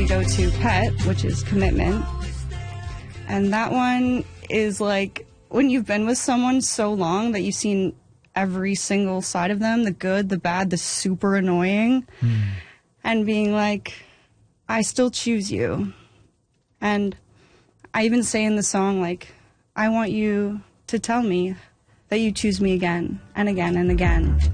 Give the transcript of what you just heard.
go to Pet, which is commitment. And that one is like when you've been with someone so long that you've seen every single side of them, the good, the bad, the super annoying, and being like, I still choose you. And I even say in the song, like, I want you to tell me that you choose me again and again and again.